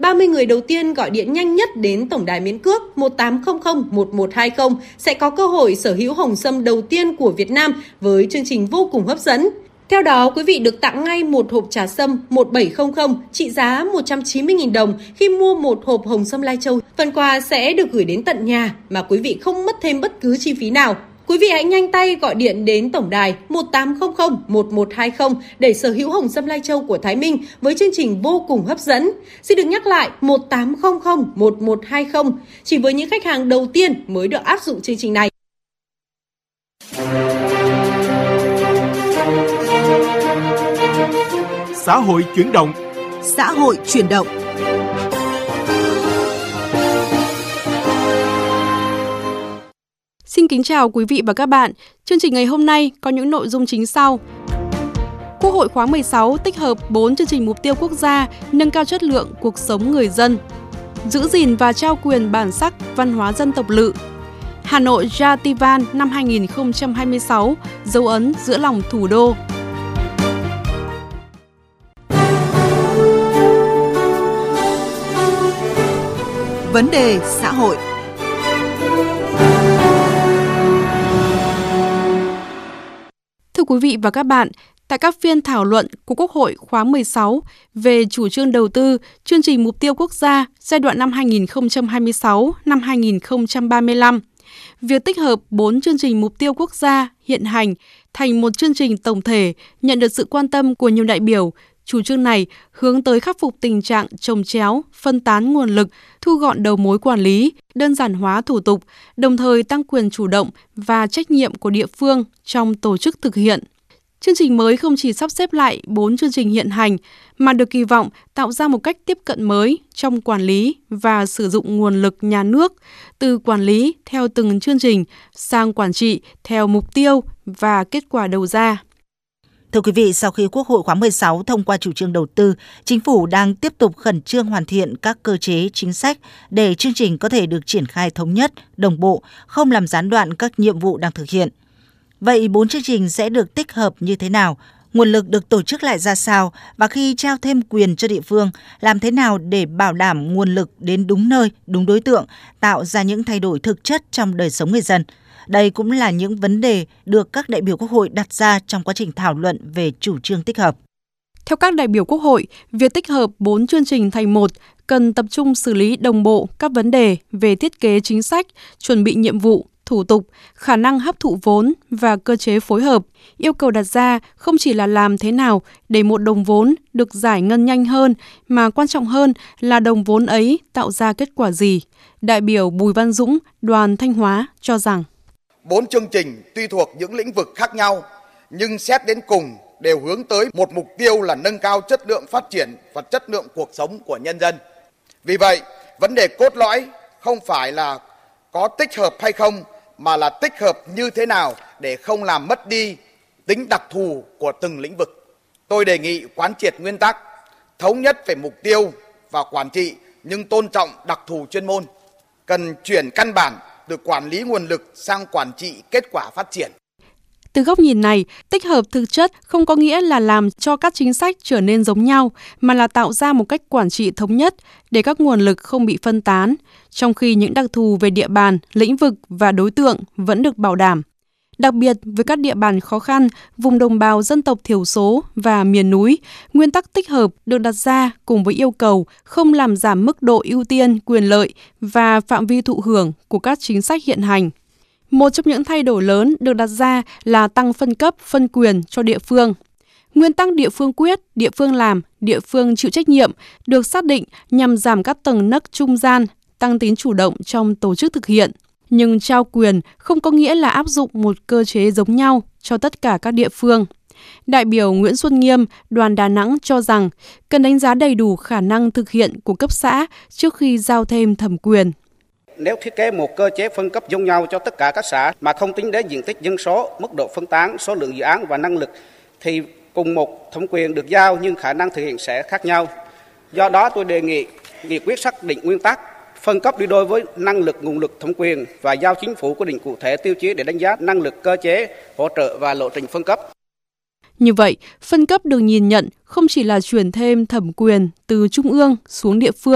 30 người đầu tiên gọi điện nhanh nhất đến tổng đài miễn cước 1800 1120 sẽ có cơ hội sở hữu hồng sâm đầu tiên của Việt Nam với chương trình vô cùng hấp dẫn. Theo đó, quý vị được tặng ngay một hộp trà sâm 1700 trị giá 190.000 đồng khi mua một hộp hồng sâm Lai Châu. Phần quà sẽ được gửi đến tận nhà mà quý vị không mất thêm bất cứ chi phí nào. Quý vị hãy nhanh tay gọi điện đến tổng đài 1800 1120 để sở hữu hồng sâm Lai Châu của Thái Minh với chương trình vô cùng hấp dẫn. Xin được nhắc lại 1800 1120, chỉ với những khách hàng đầu tiên mới được áp dụng chương trình này. Xã hội chuyển động. Xã hội chuyển động. Xin kính chào quý vị và các bạn. Chương trình ngày hôm nay có những nội dung chính sau. Quốc hội khóa 16 tích hợp 4 chương trình mục tiêu quốc gia nâng cao chất lượng cuộc sống người dân. Giữ gìn và trao quyền bản sắc văn hóa dân tộc Lự. Hà Nội Yativan năm 2026, dấu ấn giữa lòng thủ đô. Vấn đề xã hội. Thưa quý vị và các bạn, tại các phiên thảo luận của Quốc hội khóa 16 về chủ trương đầu tư chương trình mục tiêu quốc gia giai đoạn năm 2026-2035, việc tích hợp 4 chương trình mục tiêu quốc gia hiện hành thành một chương trình tổng thể nhận được sự quan tâm của nhiều đại biểu. Chủ trương này hướng tới khắc phục tình trạng chồng chéo, phân tán nguồn lực, thu gọn đầu mối quản lý, đơn giản hóa thủ tục, đồng thời tăng quyền chủ động và trách nhiệm của địa phương trong tổ chức thực hiện. Chương trình mới không chỉ sắp xếp lại 4 chương trình hiện hành, mà được kỳ vọng tạo ra một cách tiếp cận mới trong quản lý và sử dụng nguồn lực nhà nước, từ quản lý theo từng chương trình sang quản trị theo mục tiêu và kết quả đầu ra. Thưa quý vị, sau khi Quốc hội khóa 16 thông qua chủ trương đầu tư, Chính phủ đang tiếp tục khẩn trương hoàn thiện các cơ chế chính sách để chương trình có thể được triển khai thống nhất, đồng bộ, không làm gián đoạn các nhiệm vụ đang thực hiện. Vậy 4 chương trình sẽ được tích hợp như thế nào? Nguồn lực được tổ chức lại ra sao? Và khi trao thêm quyền cho địa phương, làm thế nào để bảo đảm nguồn lực đến đúng nơi, đúng đối tượng, tạo ra những thay đổi thực chất trong đời sống người dân? Đây cũng là những vấn đề được các đại biểu Quốc hội đặt ra trong quá trình thảo luận về chủ trương tích hợp. Theo các đại biểu Quốc hội, việc tích hợp 4 chương trình thành một cần tập trung xử lý đồng bộ các vấn đề về thiết kế chính sách, chuẩn bị nhiệm vụ, thủ tục, khả năng hấp thụ vốn và cơ chế phối hợp. Yêu cầu đặt ra không chỉ là làm thế nào để một đồng vốn được giải ngân nhanh hơn, mà quan trọng hơn là đồng vốn ấy tạo ra kết quả gì. Đại biểu Bùi Văn Dũng, đoàn Thanh Hóa cho rằng 4 chương trình tuy thuộc những lĩnh vực khác nhau, nhưng xét đến cùng đều hướng tới một mục tiêu là nâng cao chất lượng phát triển và chất lượng cuộc sống của nhân dân. Vì vậy, vấn đề cốt lõi không phải là có tích hợp hay không, mà là tích hợp như thế nào để không làm mất đi tính đặc thù của từng lĩnh vực. Tôi đề nghị quán triệt nguyên tắc, thống nhất về mục tiêu và quản trị nhưng tôn trọng đặc thù chuyên môn. Cần chuyển căn bản từ quản lý nguồn lực sang quản trị kết quả phát triển. Từ góc nhìn này, tích hợp thực chất không có nghĩa là làm cho các chính sách trở nên giống nhau, mà là tạo ra một cách quản trị thống nhất để các nguồn lực không bị phân tán, trong khi những đặc thù về địa bàn, lĩnh vực và đối tượng vẫn được bảo đảm. Đặc biệt với các địa bàn khó khăn, vùng đồng bào dân tộc thiểu số và miền núi, nguyên tắc tích hợp được đặt ra cùng với yêu cầu không làm giảm mức độ ưu tiên, quyền lợi và phạm vi thụ hưởng của các chính sách hiện hành. Một trong những thay đổi lớn được đặt ra là tăng phân cấp, phân quyền cho địa phương. Nguyên tắc địa phương quyết, địa phương làm, địa phương chịu trách nhiệm được xác định nhằm giảm các tầng nấc trung gian, tăng tính chủ động trong tổ chức thực hiện. Nhưng trao quyền không có nghĩa là áp dụng một cơ chế giống nhau cho tất cả các địa phương. Đại biểu Nguyễn Xuân Nghiêm, đoàn Đà Nẵng cho rằng cần đánh giá đầy đủ khả năng thực hiện của cấp xã trước khi giao thêm thẩm quyền. Nếu thiết kế một cơ chế phân cấp giống nhau cho tất cả các xã mà không tính đến diện tích dân số, mức độ phân tán, số lượng dự án và năng lực, thì cùng một thẩm quyền được giao nhưng khả năng thực hiện sẽ khác nhau. Do đó tôi đề nghị nghị quyết xác định nguyên tắc phân cấp đi đôi với năng lực, nguồn lực, thẩm quyền và giao chính phủ quy định cụ thể tiêu chí để đánh giá năng lực, cơ chế, hỗ trợ và lộ trình phân cấp. Như vậy, phân cấp được nhìn nhận không chỉ là chuyển thêm thẩm quyền từ trung ương xuống địa phương,